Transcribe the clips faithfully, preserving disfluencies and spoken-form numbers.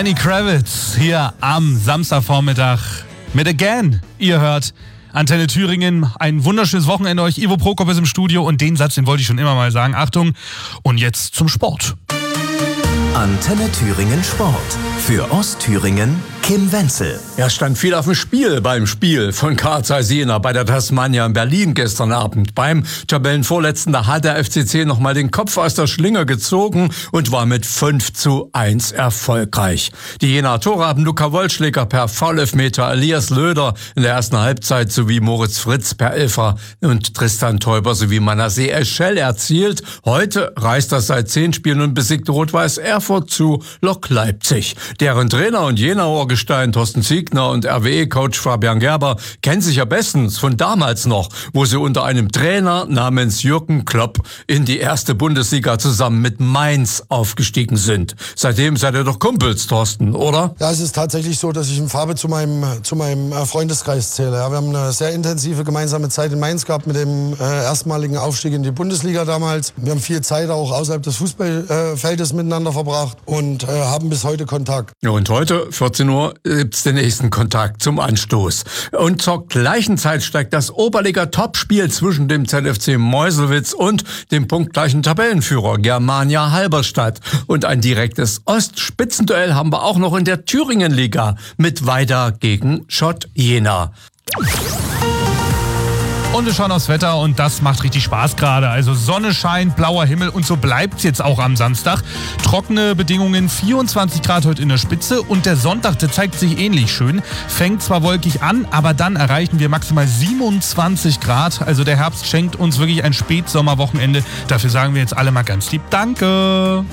Lenny Kravitz hier am Samstagvormittag mit Again. Ihr hört Antenne Thüringen. Ein wunderschönes Wochenende euch. Ivo Prokop ist im Studio und den Satz, den wollte ich schon immer mal sagen. Achtung, und jetzt zum Sport. Antenne Thüringen Sport. Für Ostthüringen Kim Wenzel. Ja, stand viel auf dem Spiel beim Spiel von Carl Zeiss Jena bei der Tasmania in Berlin gestern Abend. Beim Tabellenvorletzten, da hat der F C C nochmal den Kopf aus der Schlinge gezogen und war mit fünf zu eins erfolgreich. Die Jenaer Tore haben Luca Wollschläger per Foulelfmeter, Elias Löder in der ersten Halbzeit sowie Moritz Fritz per Elfer und Tristan Teuber sowie Manasseh Eschel erzielt. Heute reist das seit zehn Spielen und besiegte Rot-Weiß Erfurt zu Lok Leipzig. Deren Trainer und Jenaer Gestein Thorsten Ziegner und R W E-Coach Fabian Gerber kennen sich ja bestens von damals noch, wo sie unter einem Trainer namens Jürgen Klopp in die erste Bundesliga zusammen mit Mainz aufgestiegen sind. Seitdem seid ihr doch Kumpels, Thorsten, oder? Ja, es ist tatsächlich so, dass ich den Fabi zu meinem, zu meinem Freundeskreis zähle. Ja, wir haben eine sehr intensive gemeinsame Zeit in Mainz gehabt mit dem äh, erstmaligen Aufstieg in die Bundesliga damals. Wir haben viel Zeit auch außerhalb des Fußballfeldes äh, miteinander verbracht und äh, haben bis heute Kontakt. Ja, und heute, vierzehn Uhr, gibt's den nächsten Kontakt zum Anstoß. Und zur gleichen Zeit steigt das Oberliga-Topspiel zwischen dem Z F C Meuselwitz und dem punktgleichen Tabellenführer Germania Halberstadt. Und ein direktes Ostspitzenduell haben wir auch noch in der Thüringenliga mit Weida gegen Schott Jena. Und wir schauen aufs Wetter und das macht richtig Spaß gerade. Also Sonne scheint, blauer Himmel und so bleibt's jetzt auch am Samstag. Trockene Bedingungen, vierundzwanzig Grad heute in der Spitze und der Sonntag, der zeigt sich ähnlich schön. Fängt zwar wolkig an, aber dann erreichen wir maximal siebenundzwanzig Grad. Also der Herbst schenkt uns wirklich ein Spätsommerwochenende. Dafür sagen wir jetzt alle mal ganz lieb Danke.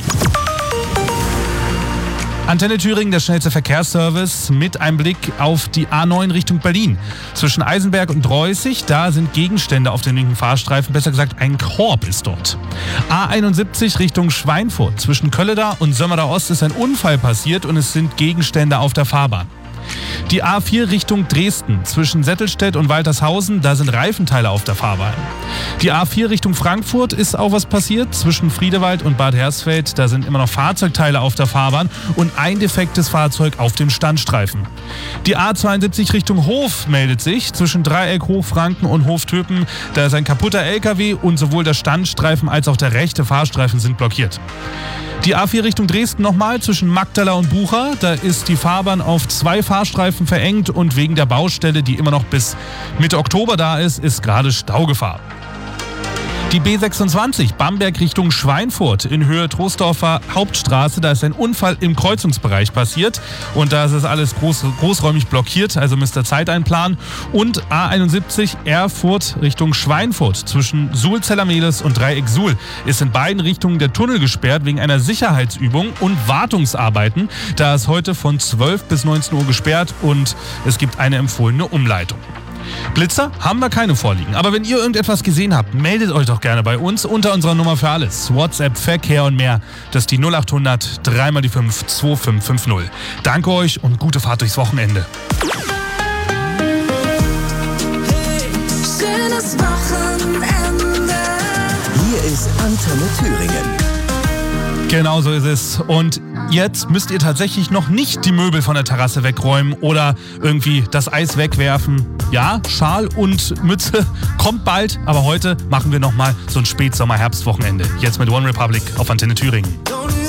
Antenne Thüringen, der schnellste Verkehrsservice mit einem Blick auf die A neun Richtung Berlin. Zwischen Eisenberg und Dreußig, da sind Gegenstände auf den linken Fahrstreifen, besser gesagt ein Korb ist dort. A einundsiebzig Richtung Schweinfurt. Zwischen Kölleda und Sömmerda Ost ist ein Unfall passiert und es sind Gegenstände auf der Fahrbahn. Die A vier Richtung Dresden. Zwischen Settelstedt und Waltershausen, da sind Reifenteile auf der Fahrbahn. Die A vier Richtung Frankfurt ist auch was passiert. Zwischen Friedewald und Bad Hersfeld, da sind immer noch Fahrzeugteile auf der Fahrbahn und ein defektes Fahrzeug auf dem Standstreifen. Die A zweiundsiebzig Richtung Hof meldet sich. Zwischen Dreieck Hochfranken und Hoftöpen, da ist ein kaputter L K W und sowohl der Standstreifen als auch der rechte Fahrstreifen sind blockiert. Die A vier Richtung Dresden nochmal zwischen Magdala und Bucha. Da ist die Fahrbahn auf zwei Fahrstreifen verengt und wegen der Baustelle, die immer noch bis Mitte Oktober da ist, ist gerade Staugefahr. Die B sechsundzwanzig, Bamberg Richtung Schweinfurt in Höhe Troisdorfer Hauptstraße. Da ist ein Unfall im Kreuzungsbereich passiert und da ist es alles groß, großräumig blockiert, also müsst ihr Zeit einplanen. Und A einundsiebzig Erfurt Richtung Schweinfurt zwischen Suhl-Zellermeles und Dreieck Suhl ist in beiden Richtungen der Tunnel gesperrt wegen einer Sicherheitsübung und Wartungsarbeiten. Da ist heute von zwölf bis neunzehn Uhr gesperrt und es gibt eine empfohlene Umleitung. Blitzer haben wir keine vorliegen. Aber wenn ihr irgendetwas gesehen habt, meldet euch doch gerne bei uns unter unserer Nummer für alles. WhatsApp, Verkehr und mehr. Das ist die null achthundert drei mal die fünf zwei fünf fünf null. Danke euch und gute Fahrt durchs Wochenende. Hey, schönes Wochenende. Hier ist Antenne Thüringen. Genau so ist es. Und jetzt müsst ihr tatsächlich noch nicht die Möbel von der Terrasse wegräumen oder irgendwie das Eis wegwerfen. Ja, Schal und Mütze kommt bald, aber heute machen wir nochmal so ein Spätsommer-Herbstwochenende. Jetzt mit One Republic auf Antenne Thüringen.